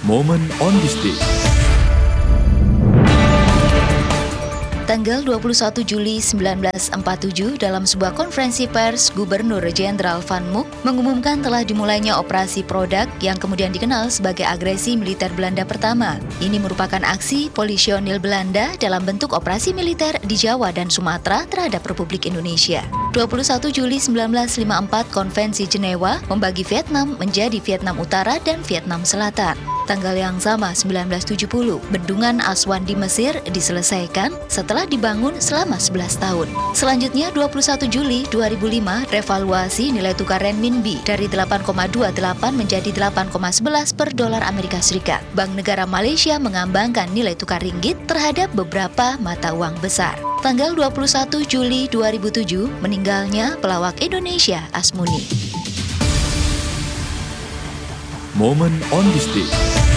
Moment on this day. Tanggal 21 Juli 1947, dalam sebuah konferensi pers, Gubernur Jenderal Van Mook mengumumkan telah dimulainya operasi Product yang kemudian dikenal sebagai agresi militer Belanda pertama. Ini merupakan aksi polisionil Belanda dalam bentuk operasi militer di Jawa dan Sumatera terhadap Republik Indonesia. 21 Juli 1954, Konvensi Jenewa membagi Vietnam menjadi Vietnam Utara dan Vietnam Selatan. Tanggal yang sama, 1970, Bendungan Aswan di Mesir diselesaikan setelah dibangun selama 11 tahun. Selanjutnya, 21 Juli 2005, revaluasi nilai tukar renminbi dari 8,28 menjadi 8,11 per dolar Amerika Serikat. Bank Negara Malaysia mengambangkan nilai tukar ringgit terhadap beberapa mata uang besar. Tanggal 21 Juli 2007, meninggalnya pelawak Indonesia Asmuni. Moment on this day.